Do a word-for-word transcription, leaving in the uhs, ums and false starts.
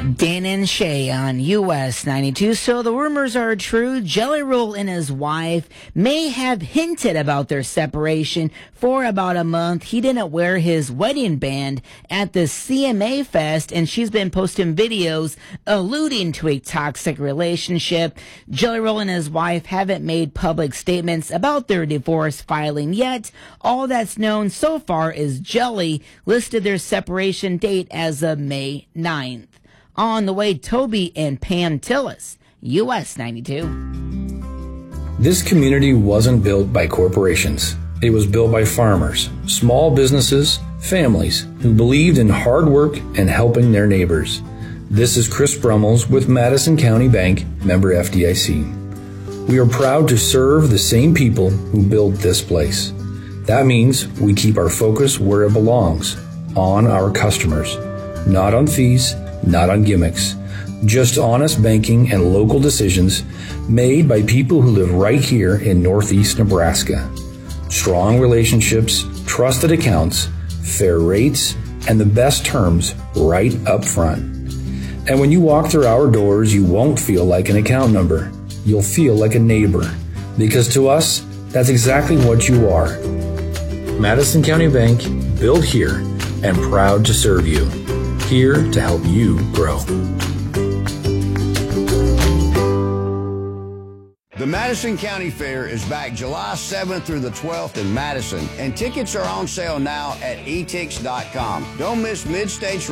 Dan and Shay on U S ninety-two. So the rumors are true. Jelly Roll and his wife may have hinted about their separation for about a month. He didn't wear his wedding band at the C M A Fest, and she's been posting videos alluding to a toxic relationship. Jelly Roll and his wife haven't made public statements about their divorce filing yet. All that's known so far is Jelly listed their separation date as of May ninth. On the way, Toby and Pam Tillis, U S ninety-two. This community wasn't built by corporations. It was built by farmers, small businesses, families who believed in hard work and helping their neighbors. This is Chris Brummels with Madison County Bank, member F D I C. We are proud to serve the same people who built this place. That means we keep our focus where it belongs, on our customers, not on fees, not on gimmicks, just honest banking and local decisions made by people who live right here in Northeast Nebraska. Strong relationships, trusted accounts, fair rates, and the best terms right up front. And when you walk through our doors, you won't feel like an account number. You'll feel like a neighbor, because to us, that's exactly what you are. Madison County Bank, built here and proud to serve you. Here to help you grow. The Madison County Fair is back July seventh through the twelfth in Madison, and tickets are on sale now at e tix dot com. Don't miss Mid-States